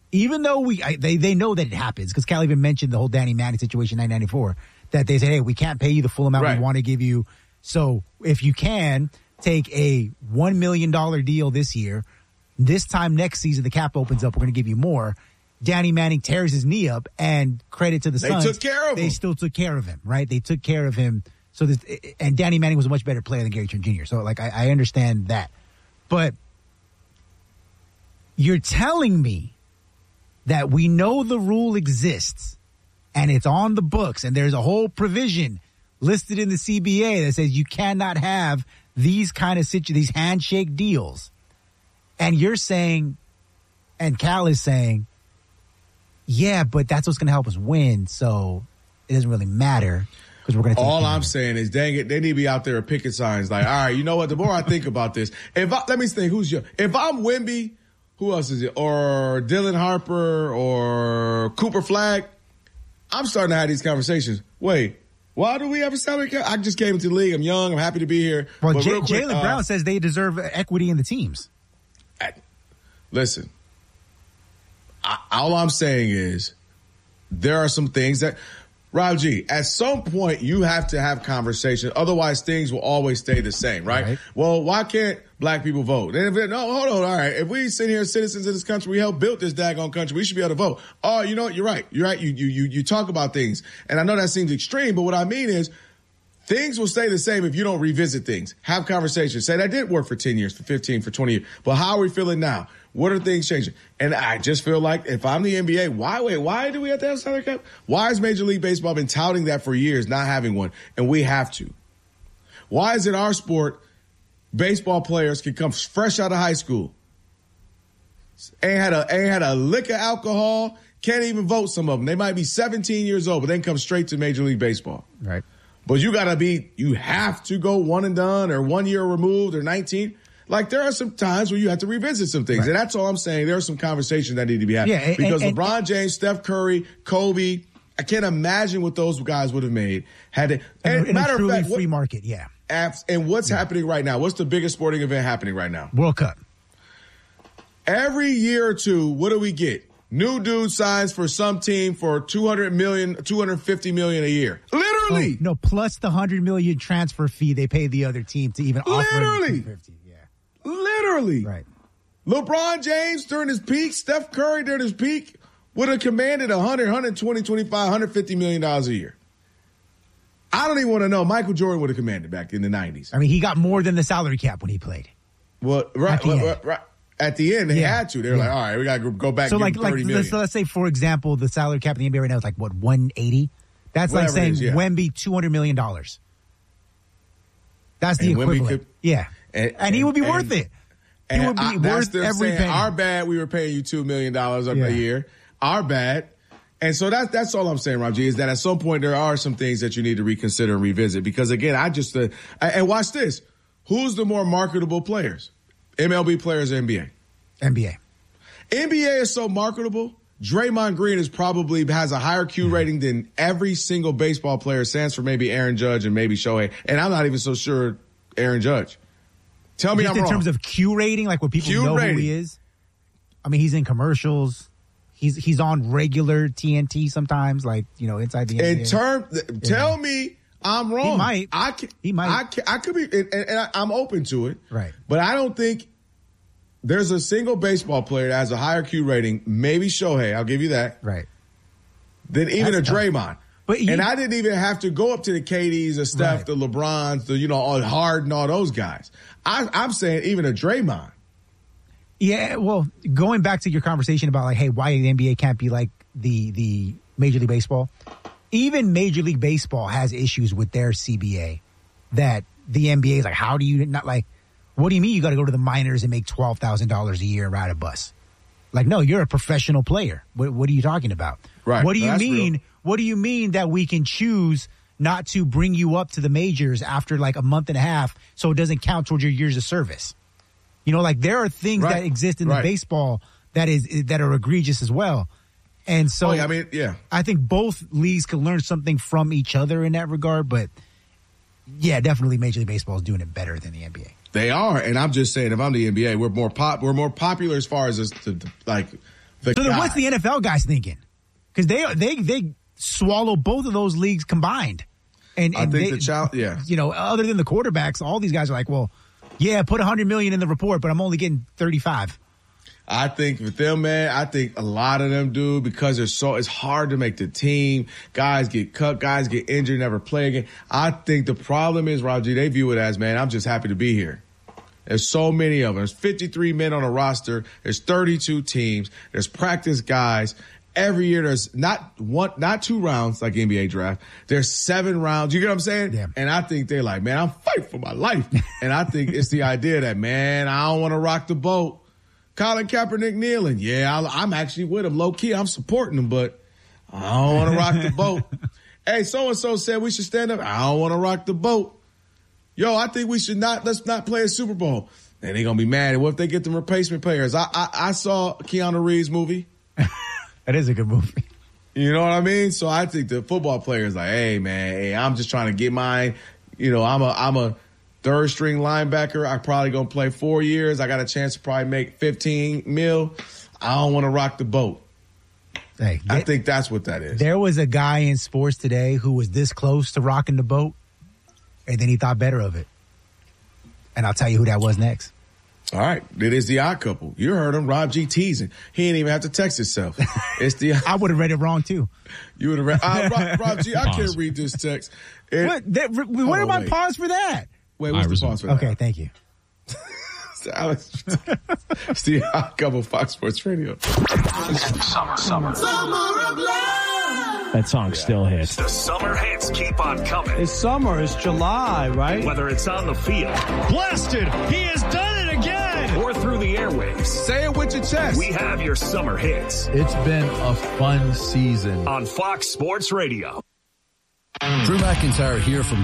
even though they know that it happens, because Cal even mentioned the whole Danny Manning situation in 1994, that they said, hey, we can't pay you the full amount we want to give you. So if you can, take a $1 million deal this year. This time next season, the cap opens up. We're going to give you more. Danny Manning tears his knee up, and credit to the Suns. They took care of him. They still took care of him, right? They took care of him. So and Danny Manning was a much better player than Gary Trent Jr. So, like, I understand that. But you're telling me that we know the rule exists, and it's on the books, and there's a whole provision listed in the CBA that says you cannot have these kind of these handshake deals. And you're saying, and Cal is saying, yeah, but that's what's going to help us win, so it doesn't really matter. We're gonna all I'm saying is, dang it, they need to be out there with picket signs like, all right, you know what, the more I think about this, let me think, if I'm Wemby, who else is it? Or Dylan Harper or Cooper Flagg, I'm starting to have these conversations. Wait, why do we have a salary cap? I just came into the league. I'm young. I'm happy to be here. Well, Jaylen Brown says they deserve equity in the teams. Listen, all I'm saying is there are some things that, Rob G, at some point you have to have conversation. Otherwise, things will always stay the same, right? Well, why can't black people vote? No, hold on. All right. If we sit here, citizens of this country, we helped build this daggone country, we should be able to vote. Oh, you know what? You're right. You talk about things. And I know that seems extreme, but what I mean is things will stay the same if you don't revisit things. Have conversations. Say that did work for 10 years, for 15, for 20 years. But how are we feeling now? What are things changing? And I just feel like if I'm the NBA, why do we have to have a salary cap? Why has Major League Baseball been touting that for years, not having one? And we have to. Why is it our sport, baseball players can come fresh out of high school, ain't had a lick of alcohol, can't even vote, some of them. They might be 17 years old, but then come straight to Major League Baseball. Right. But you have to go one and done or 1 year removed or 19. Like, there are some times where you have to revisit some things. Right. And that's all I'm saying. There are some conversations that need to be had. Yeah, because LeBron James, Steph Curry, Kobe, I can't imagine what those guys would have made had it. In a truly free market, yeah. And what's happening right now? What's the biggest sporting event happening right now? World Cup. Every year or two, what do we get? New dude signs for some team for $200 million, $250 million a year. Literally. Oh, no, plus the $100 million transfer fee they pay the other team to even offer $250. Yeah. Literally. Right. LeBron James during his peak, Steph Curry during his peak would have commanded $100, $120, $25, $150 million a year. I don't even want to know. Michael Jordan would have commanded back in the 90s. I mean, he got more than the salary cap when he played. Well, right. At the end, they had to. They were like, all right, we got to go back and give him $30 million. Let's say, for example, the salary cap in the NBA right now is like, what, 180? That's whatever like saying Wemby $200 million. That's the equivalent. And he would be worth it. He would be worth every penny. Our bad, we were paying you $2 million a year. Our bad. And so that's all I'm saying, Rob G, is that at some point there are some things that you need to reconsider and revisit. Because, again, and watch this. Who's the more marketable players? MLB players or NBA? NBA. NBA is so marketable. Draymond Green has a higher Q rating than every single baseball player, stands for maybe Aaron Judge and maybe Shohei. And I'm not even so sure Aaron Judge. Tell me I'm wrong. In terms of Q rating, like what people know who he is? I mean, he's in commercials. He's on regular TNT sometimes, like, inside the NBA. Tell me I'm wrong. He might. I could be, and I'm open to it. Right. But I don't think there's a single baseball player that has a higher Q rating, maybe Shohei, I'll give you that. Right. Than even a Draymond. And I didn't even have to go up to the KDs, the Steph, the LeBrons, the, all Harden, all those guys. I'm saying even a Draymond. Yeah, well, going back to your conversation about, like, hey, why the NBA can't be like the Major League Baseball. Even Major League Baseball has issues with their CBA that the NBA is like, how do you not, like, what do you mean you got to go to the minors and make $12,000 a year and ride a bus? Like, no, you're a professional player. What are you talking about? Right. What do you mean? Real. What do you mean that we can choose not to bring you up to the majors after like a month and a half so it doesn't count towards your years of service? Like, there are things that exist in the baseball that are egregious as well. And so I think both leagues can learn something from each other in that regard. But, yeah, definitely Major League Baseball is doing it better than the NBA. They are. And I'm just saying, if I'm the NBA, we're more popular as far as So then what's the NFL guys thinking? Because they swallow both of those leagues combined. And I think the challenge, you know, other than the quarterbacks, all these guys are like, well, yeah, put $100 million in the report, but I'm only getting 35. I think with them, man, I think a lot of them do because it's hard to make the team. Guys get cut, guys get injured, never play again. I think the problem is, Rob G, they view it as, man, I'm just happy to be here. There's so many of them. There's 53 men on a roster. There's 32 teams. There's practice guys. Every year there's not 2 rounds like NBA draft. There's 7 rounds. You get what I'm saying? Yeah. And I think they're like, man, I'm fighting for my life. And I think it's the idea that, man, I don't want to rock the boat. Colin Kaepernick kneeling. Yeah, I'm actually with him. Low key, I'm supporting him, but I don't want to rock the boat. Hey, so-and-so said we should stand up. I don't want to rock the boat. Yo, I think we should let's not play a Super Bowl. And they're going to be mad. What if they get the replacement players? I saw Keanu Reeves movie. That is a good movie. You know what I mean? So I think the football players like, hey, man, I'm just trying to get mine. You know, I'm a third string linebacker. I probably going to play 4 years. I got a chance to probably make 15 mil. I don't want to rock the boat. Hey, I think that's what that is. There was a guy in sports today who was this close to rocking the boat, and then he thought better of it. And I'll tell you who that was next. All right. It is the Odd Couple. You heard him, Rob G teasing. He didn't even have to text himself. It's the. I would have read it wrong too. You would have read. Rob G, I can't read this text. What am I paused for that? Wait, what's the pause for that? Okay, thank you. Alex, it's the Odd Couple, Fox Sports Radio. Summer of love. That song still hits. The summer hits keep on coming. It's summer. It's July, right? Whether it's on the field. Blasted. He has done it again. Or through the airwaves. Say it with your chest. We have your summer hits. It's been a fun season. On Fox Sports Radio. Drew McIntyre here from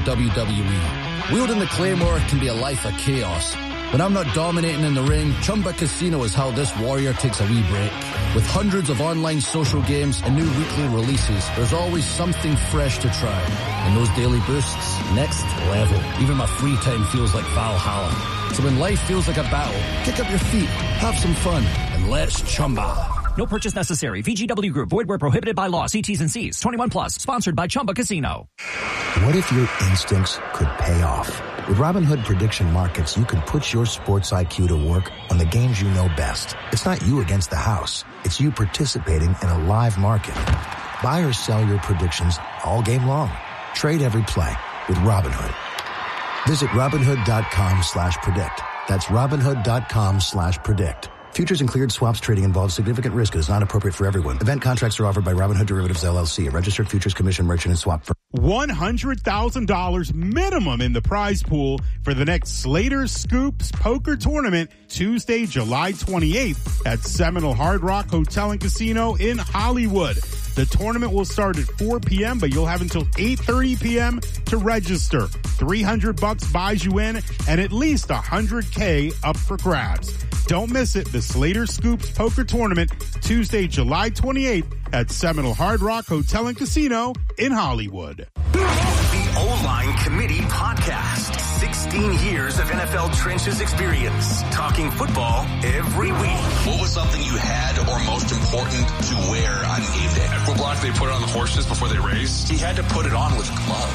WWE. Wielding the Claymore can be a life of chaos. When I'm not dominating in the ring, Chumba Casino is how this warrior takes a wee break. With hundreds of online social games and new weekly releases, there's always something fresh to try. And those daily boosts, next level. Even my free time feels like Valhalla. So when life feels like a battle, kick up your feet, have some fun, and let's Chumba. No purchase necessary. VGW Group. Void where prohibited by law. See T's and C's. 21 plus. Sponsored by Chumba Casino. What if your instincts could pay off? With Robinhood Prediction Markets, you can put your sports IQ to work on the games you know best. It's not you against the house. It's you participating in a live market. Buy or sell your predictions all game long. Trade every play with Robinhood. Visit Robinhood.com/predict. That's Robinhood.com/predict. Futures and cleared swaps trading involves significant risk and is not appropriate for everyone. Event contracts are offered by Robinhood Derivatives LLC, a registered futures commission merchant and swap firm. $100,000 minimum in the prize pool for the next Slater Scoops Poker Tournament, Tuesday, July 28th at Seminole Hard Rock Hotel and Casino in Hollywood. The tournament will start at 4 p.m., but you'll have until 8:30 p.m. to register. $300 buys you in and at least $100K up for grabs. Don't miss it. The Slater Scoops Poker Tournament, Tuesday, July 28th at Seminole Hard Rock Hotel and Casino in Hollywood. The O-Line Committee Podcast. 16 years of NFL trenches experience. Talking football every week. What was something you had or most important to wear on game day? At football, they put it on the horses before they raced. He had to put it on with gloves.